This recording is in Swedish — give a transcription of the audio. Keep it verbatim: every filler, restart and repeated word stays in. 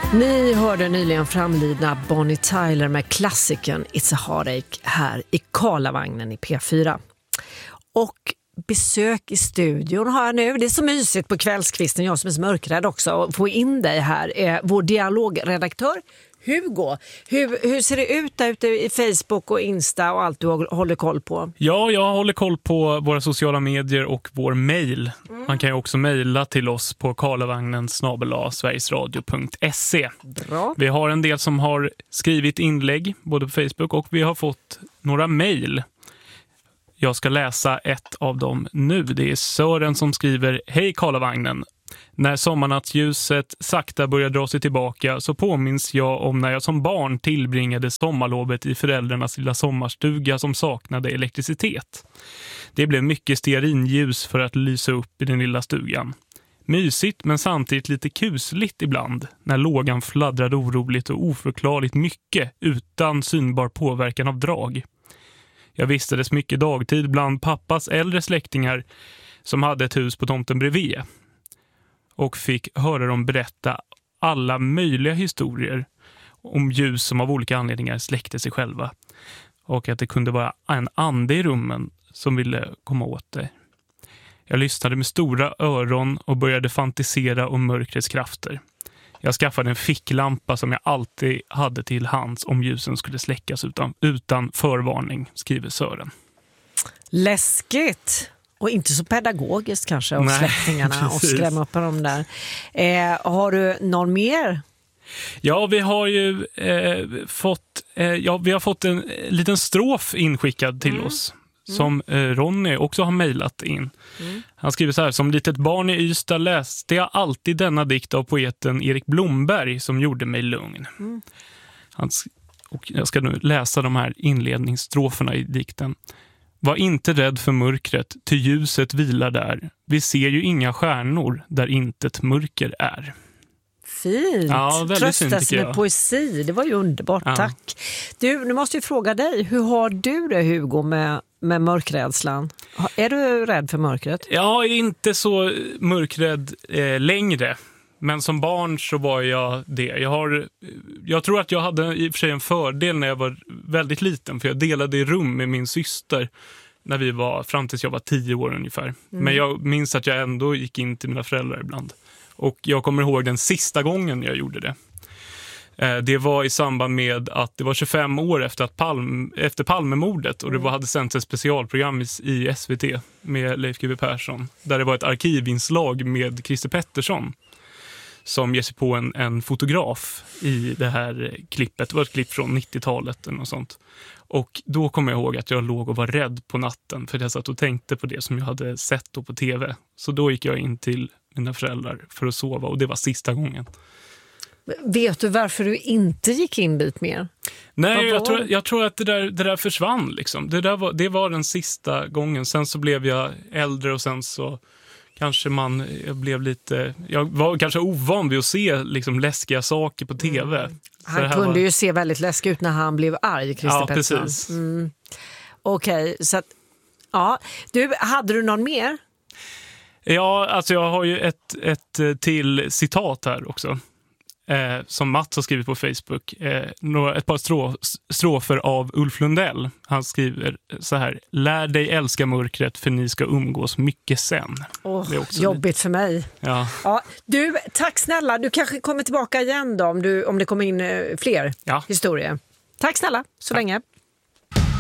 Ni hörde nyligen framlidna Bonnie Tyler med klassiken It's a Heartache här i Karlavagnen i P fyra. Och besök i studion har jag nu. Det är så mysigt på kvällskvisten, jag som är så mörkrädd också, att få in dig här. Är vår dialogredaktör Hugo. Hur, hur ser det ut där ute i Facebook och Insta och allt du håller koll på? Ja, jag håller koll på våra sociala medier och vår mejl. Mm. Man kan ju också mejla till oss på karlavagnen snabel-a sverigesradio punkt se. Bra. Vi har en del som har skrivit inlägg både på Facebook och vi har fått några mejl. Jag ska läsa ett av dem nu. Det är Sören som skriver: Hej Karlavagnen. När sommarnattsljuset sakta börjar dra sig tillbaka så påminns jag om när jag som barn tillbringade sommarlovet i föräldrarnas lilla sommarstuga som saknade elektricitet. Det blev mycket stearinljus för att lysa upp i den lilla stugan. Mysigt men samtidigt lite kusligt ibland när lågan fladdrade oroligt och oförklarligt mycket utan synbar påverkan av drag. Jag vistades mycket dagtid bland pappas äldre släktingar som hade ett hus på tomten bredvid och fick höra dem berätta alla möjliga historier om ljus som av olika anledningar släckte sig själva och att det kunde vara en ande i rummen som ville komma åt det. Jag lyssnade med stora öron och började fantisera om mörkrets krafter. Jag skaffade en ficklampa som jag alltid hade till hands om ljusen skulle släckas utan, utan förvarning, skriver Sören. Läskigt! Och inte så pedagogiskt kanske av Nej, släktingarna och skrämma upp dem där. Eh, har du någon mer? Ja, vi har ju eh, fått, eh, ja, vi har fått en eh, liten strof inskickad till mm. oss. Som eh, Ronny också har mejlat in. Mm. Han skriver så här: som litet barn i Ystad läste jag alltid denna dikt av poeten Erik Blomberg som gjorde mig lugn. Mm. Han, och jag ska nu läsa de här inledningsstroferna i dikten. Var inte rädd för mörkret, ty ljuset vilar där. Vi ser ju inga stjärnor där intet mörker är. Fint. Ja, tröstas med poesi. Det var ju underbart, ja. Tack. Du, nu måste jag fråga dig, hur har du det, Hugo, med, med mörkrädslan? Är du rädd för mörkret? Jag är inte så mörkrädd eh, längre. Men som barn så var jag det. Jag, har, jag tror att jag hade i och för sig en fördel när jag var väldigt liten. För jag delade i rum med min syster när vi var, fram tills jag var tio år ungefär. Mm. Men jag minns att jag ändå gick in till mina föräldrar ibland. Och jag kommer ihåg den sista gången jag gjorde det. Det var i samband med att det var tjugofem år efter, att Palm, efter Palmemordet. Och det var, hade sänts ett specialprogram i, i S V T med Leif G W Persson. Där det var ett arkivinslag med Christer Pettersson. Som ger sig på en, en fotograf i det här klippet. Det var ett klipp från nittiotalet eller något sånt. Och då kommer jag ihåg att jag låg och var rädd på natten. För jag satt och tänkte på det som jag hade sett då på tv. Så då gick jag in till mina föräldrar för att sova. Och det var sista gången. Vet du varför du inte gick in dit mer? Nej, jag tror, jag tror att det där, det där försvann. Liksom. Det, där var, det var den sista gången. Sen så blev jag äldre och sen så... Kanske man, jag blev lite, jag var kanske ovan vid att se liksom läskiga saker på tv. Mm. Han kunde var... ju se väldigt läskig ut när han blev arg, Christer Ja, Pettersson. precis. Mm. Okej, okay, så att, ja. Du, hade du någon mer? Ja, alltså jag har ju ett, ett till citat här också. Eh, som Mats har skrivit på Facebook. Eh, några, ett par strå, strofer av Ulf Lundell. Han skriver så här: lär dig älska mörkret för ni ska umgås mycket sen. Oh, det är också jobbigt lite... för mig. Ja. Ja, du, tack snälla. Du kanske kommer tillbaka igen då om, du, om det kommer in eh, fler ja. historier. Tack snälla, så tack. länge.